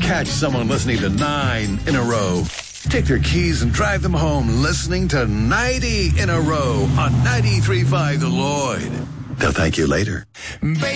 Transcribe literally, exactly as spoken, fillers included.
Catch someone listening to nine in a row. Take their keys and drive them home listening to ninety in a row on ninety-three point five The Lloyd. They'll thank you later.